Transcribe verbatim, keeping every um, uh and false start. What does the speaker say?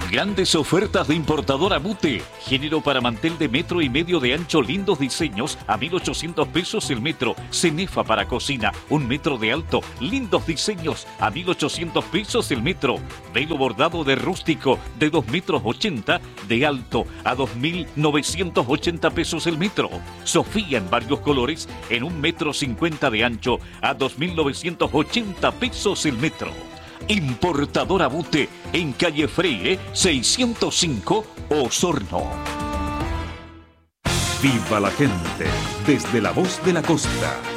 Grandes ofertas de importadora Bute. Género para mantel de metro y medio de ancho, lindos diseños a mil ochocientos pesos el metro. Cenefa para cocina, un metro de alto, lindos diseños a mil ochocientos pesos el metro. Velo bordado de rústico de dos metros ochenta de alto a dos mil novecientos ochenta pesos el metro. Sofía en varios colores en un metro cincuenta de ancho a dos mil novecientos ochenta pesos el metro. Importadora Bute en calle Freire seiscientos cinco, Osorno. Viva la gente desde la voz de la costa.